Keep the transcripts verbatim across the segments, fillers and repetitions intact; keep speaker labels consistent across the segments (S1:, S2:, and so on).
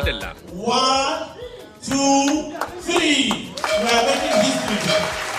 S1: Madalla.
S2: One, two, three. We are making history.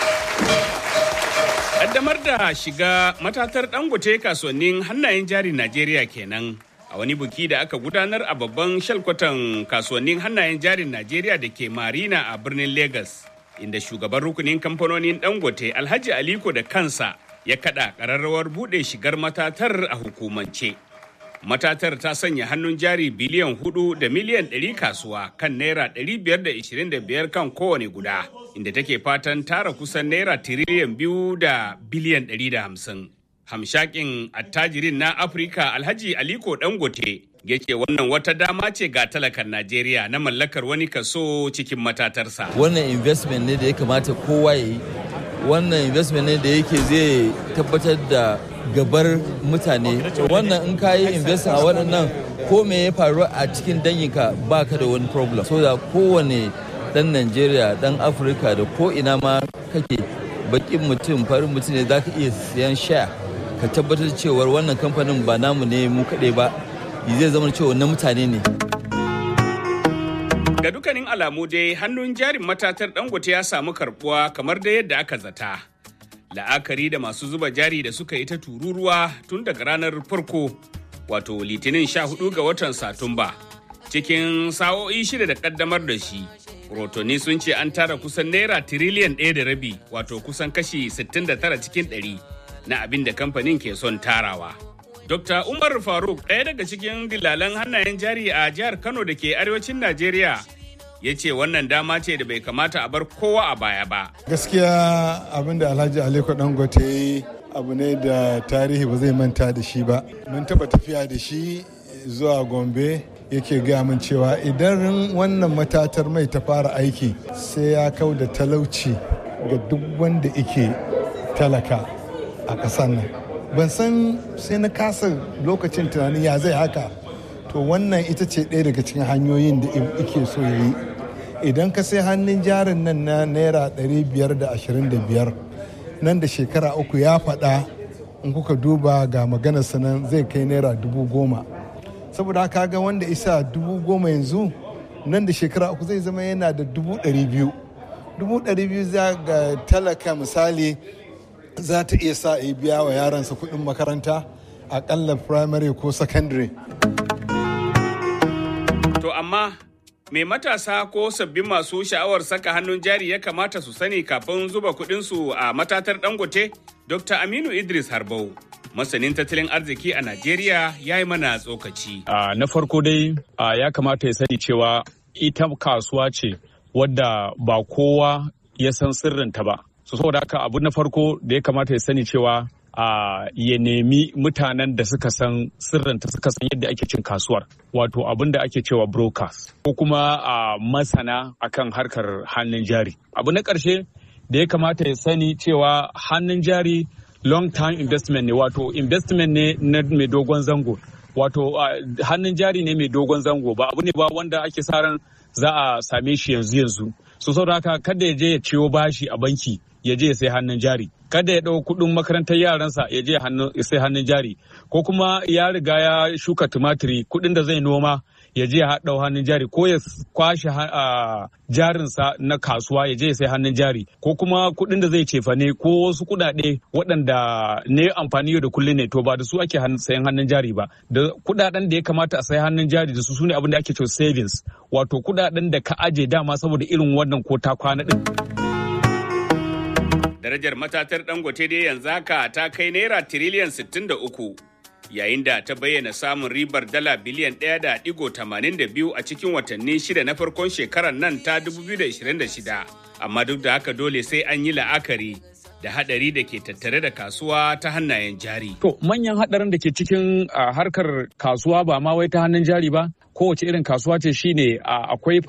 S1: Kaddamar da shiga matatar Dangote kasuwannin hannayen jari Najeriya kenan a wani buki da aka gudanar a babban shalkwatan kasuwannin hannayen jarin Najeriya da ke Marina a birnin Lagos, inda shugaban rukunin kamfanonin Dangote Alhaji Aliko da kansa ya kada ƙararrawar buɗe shigar matatar a hukumance. Matatar ta sanya hannun jari biliyan hudu da miliyan ɗari kasuwa kan naira ɗari biyar da ishirin da biyar kan kowane guda, inda take fatan tara kusan naira tiriliyan biyu da biliyan ɗari da hamsin. Hamshakin attajirin na Afirka Alhaji Aliko Dangote ya ce wannan wata dama ce ga talakan Najeriya na mallakar wani kaso cikin matatarsa.
S3: Wannan investment ne da ya kamata kowa ya yi. Wannan investment ne da yake zai tabbatar da gabar mutane. Wannan in ka yi investment a waɗannan ko me ya faru a cikin danyinka ba ka da wani problem. So da kowane ɗan Najeriya, ɗan Afirka da ko ina ma kake baƙin mutum, farin mutum ne za ka iya siyan share. Ka tabbatar cewar wannan kamfanin ba namu ne mu kaɗai ba, zai zama cewa na mutane ne.
S1: Ga dukkanin alamu dai hannun jarin matatar Dangote ya samu karbuwa kamar da yadda aka zata. La'akari da masu zuba jari da suka yi ta tururuwa tun daga ranar farko, wato litinin sha hudu ga watan Satumba. Cikin sa'o'i shida da kaddamar da shi, rotoni sun ce an tara kusan naira tiriliyan ɗaya da rabi, wato kusan kashi sittin da tara cikin ɗari na abin da kamfanin ke son tarawa. Dokta Umar Faruk, ɗaya daga cikin dillalan hannayen jari a jihar Kano da ke arewacin Najeriya, ya ce wannan dama ce da bai kamata a bar kowa a baya ba.
S4: Gaskiya abin da Alhaji Aliko Dangote ya yi abu ne da tarihi ba zai manta da shi ba. Mun taɓa tafiya da shi zuwa Gombe, yake gaya min cewa idan wannan matatar mai ta fara aiki sai ya kau da talauci ga duk wanda ike talaka a ƙasar nan. Ban san sai na kasa lokacin tunanin ya zai haka. To wannan ita ce ɗaya daga cikin hanyoyin da ike so ya yi. Idan ka sai hannun jarin nan na naira ɗari biyar da ashirin da biyar nan da shekara uku ya faɗa in kuka duba ga maganar sanan zai kai naira dubu goma. Saboda haka ga wanda isa dubu goma yanzu nan da shekara uku zai zama yana da dubu ɗari biyu. Dubu ɗari biyu za ga talaka misali za ta iya sa a biya wa yaransa kuɗin makaranta aƙalla primary ko secondary.
S1: To amma me matasa ko sabbin masu sha'awar saka hannun jari ya kamata su sani kafin zuba kuɗinsu a matatar Dangote? Dokta Aminu Idris Harbau, masanin tattalin arziki a Najeriya, ya yi mana tsokaci.
S5: Uh, na farko dai uh, ya kamata ya sani cewa ita kasuwa ce wadda ba kowa ya san sirrinta ba. So saboda haka abu na farko da ya kamata ya sani cewa Uh, ya nemi mutanen da suka san sirrinta, suka san yadda ake cin kasuwar, wato abin da ake cewa brokers ko kuma uh, masana akan harkar hannun jari. Abu na ƙarshe da ya kamata ya sani cewa hannun jari long term investment ne, wato investment ne na mai dogon zango, wato uh, hannun jari ne mai dogon zango, ba abu ne ba wanda ake sa ran za a same shi yanzu yanzu. So saboda haka kada ya je ya ciyo bashi a banki ya je ya sai hannun jari, kada ya ɗau kuɗin makarantar yaransa ya je ya sai hannun jari, ko kuma ya riga ya shuka tumatiri kuɗin da zai noma ya je ya ɗau hannun jari, ko ya kwashe jarinsa na kasuwa ya je ya sai hannun jari, ko kuma kuɗin da zai cefane ko wasu kuɗaɗe waɗanda ne amfani yau da kullum ne, to ba da su ake sayan hannun jari ba. Da kuɗaɗen da ya kamata a sai hannun jari da su sune abin da ake cewa savings, wato kuɗaɗen da ka aje dama saboda irin wannan ko ta kwana ɗin.
S1: Darajar matatar Dangote dai yanzu haka ta kai naira tiriliyan sittin da uku, yayin da ta bayyana samun ribar dala biliyan ɗaya da ɗigo tamanin da biyu a cikin watanni shida na farkon shekarar nan ta dubu biyu da ishirin da shida. Amma duk da haka dole sai an yi la'akari da haɗari da ke tattare da kasuwa ta hannayen jari.
S5: To manyan haɗarin da ke cikin harkar kasuwa ba ma wai ta hannun jari ba, kowace irin kasuwa ce shine akwai